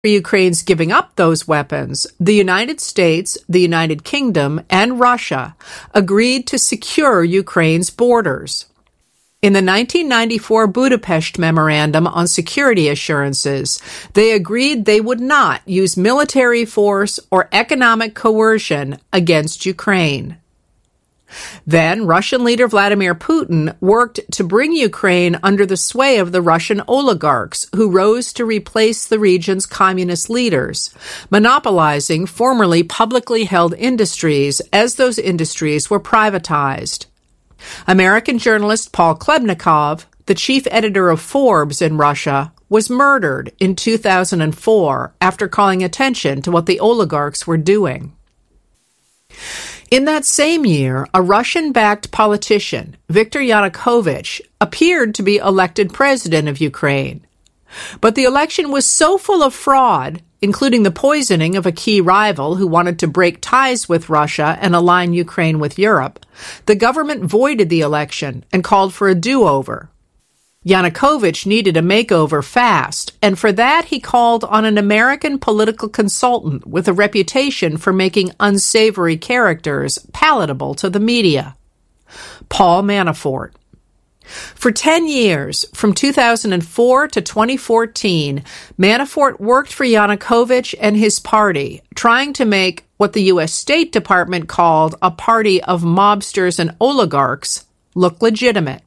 Ukraine's giving up those weapons, the United States, the United Kingdom, and Russia agreed to secure Ukraine's borders. In the 1994 Budapest Memorandum on Security Assurances, they agreed they would not use military force or economic coercion against Ukraine. Then, Russian leader Vladimir Putin worked to bring Ukraine under the sway of the Russian oligarchs who rose to replace the region's communist leaders, monopolizing formerly publicly held industries as those industries were privatized. American journalist Paul Klebnikov, the chief editor of Forbes in Russia, was murdered in 2004 after calling attention to what the oligarchs were doing. In that same year, a Russian-backed politician, Viktor Yanukovych, appeared to be elected president of Ukraine. But the election was so full of fraud, including the poisoning of a key rival who wanted to break ties with Russia and align Ukraine with Europe, the government voided the election and called for a do-over. Yanukovych needed a makeover fast, and for that he called on an American political consultant with a reputation for making unsavory characters palatable to the media, Paul Manafort. For 10 years, from 2004 to 2014, Manafort worked for Yanukovych and his party, trying to make what the U.S. State Department called a party of mobsters and oligarchs look legitimate.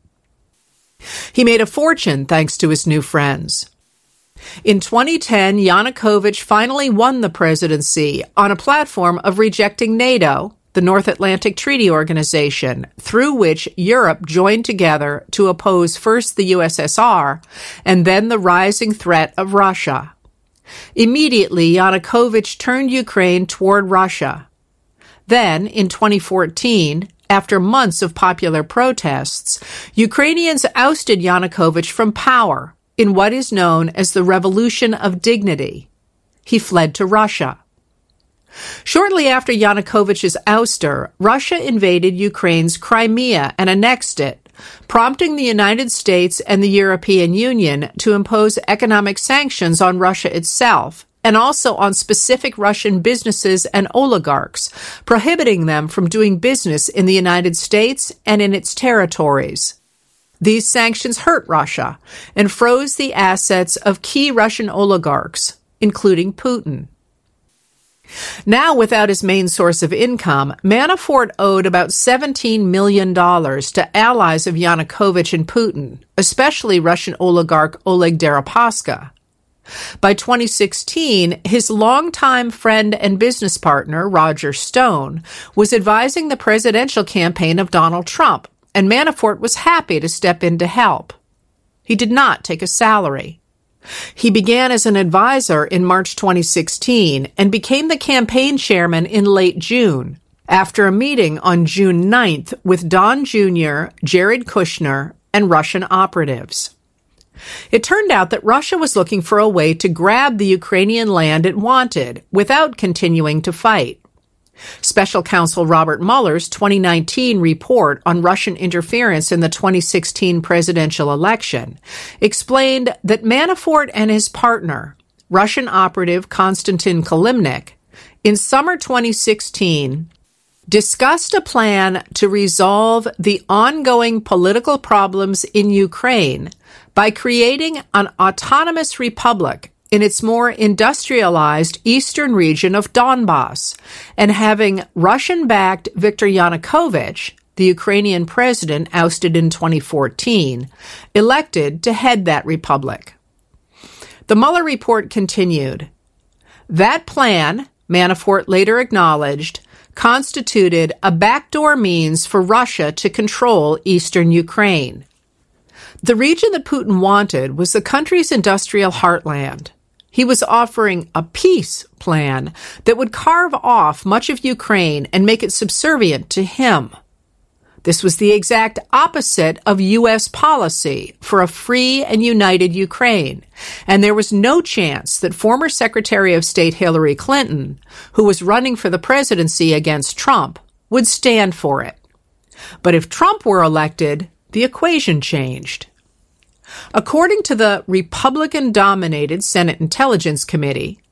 He made a fortune thanks to his new friends. In 2010, Yanukovych finally won the presidency on a platform of rejecting NATO, the North Atlantic Treaty Organization, through which Europe joined together to oppose first the USSR and then the rising threat of Russia. Immediately, Yanukovych turned Ukraine toward Russia. Then, in 2014, after months of popular protests, Ukrainians ousted Yanukovych from power in what is known as the Revolution of Dignity. He fled to Russia. Shortly after Yanukovych's ouster, Russia invaded Ukraine's Crimea and annexed it, prompting the United States and the European Union to impose economic sanctions on Russia itself, and also on specific Russian businesses and oligarchs, prohibiting them from doing business in the United States and in its territories. These sanctions hurt Russia and froze the assets of key Russian oligarchs, including Putin. Now, without his main source of income, Manafort owed about $17 million to allies of Yanukovych and Putin, especially Russian oligarch Oleg Deripaska. By 2016, his longtime friend and business partner, Roger Stone, was advising the presidential campaign of Donald Trump, and Manafort was happy to step in to help. He did not take a salary. He began as an advisor in March 2016 and became the campaign chairman in late June, after a meeting on June 9th with Don Jr., Jared Kushner, and Russian operatives. It turned out that Russia was looking for a way to grab the Ukrainian land it wanted without continuing to fight. Special Counsel Robert Mueller's 2019 report on Russian interference in the 2016 presidential election explained that Manafort and his partner, Russian operative Konstantin Kilimnik, in summer 2016, discussed a plan to resolve the ongoing political problems in Ukraine by creating an autonomous republic in its more industrialized eastern region of Donbass and having Russian-backed Viktor Yanukovych, the Ukrainian president ousted in 2014, elected to head that republic. The Mueller report continued. That plan, Manafort later acknowledged, constituted a backdoor means for Russia to control eastern Ukraine. The region that Putin wanted was the country's industrial heartland. He was offering a peace plan that would carve off much of Ukraine and make it subservient to him. This was the exact opposite of U.S. policy for a free and united Ukraine, and there was no chance that former Secretary of State Hillary Clinton, who was running for the presidency against Trump, would stand for it. But if Trump were elected, the equation changed. According to the Republican-dominated Senate Intelligence Committee,